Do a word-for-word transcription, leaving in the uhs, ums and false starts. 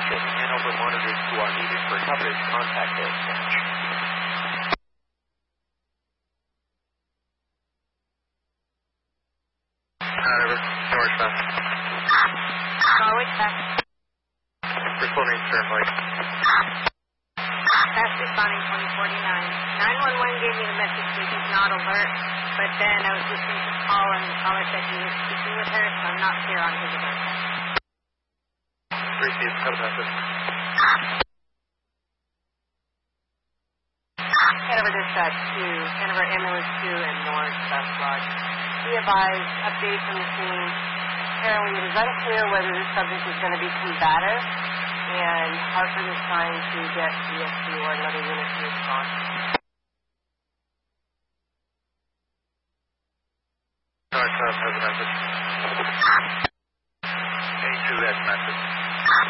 Township. Hanover monitors who are needed for coverage. Contact dispatch. Hanover, northbound. Norwich, back. Responding to Turnpike. That's responding twenty forty-nine. nine one one gave me the message that he's not alert, but then I was listening to the call and the caller said he was speaking with her, so I'm not clear on his alert. Received. Have a message. Hanover Dispatch two, Hanover Ambulance two, and North South Lodge. Be advised, update from the scene. Apparently it is unclear whether this subject is going to be combative, and Hartford is trying to get the S P or another unit to respond. North South has a message. A two has a message.